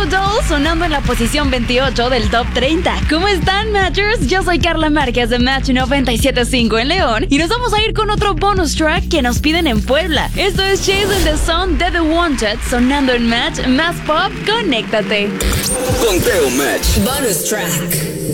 Doll sonando en la posición 28 del Top 30. ¿Cómo están, Matchers? Yo soy Carla Márquez de Match 97.5 en León y nos vamos a ir con otro bonus track que nos piden en Puebla. Esto es Chasing the Sun de The Wanted sonando en Match, más pop, conéctate. Conteo Match. Bonus track.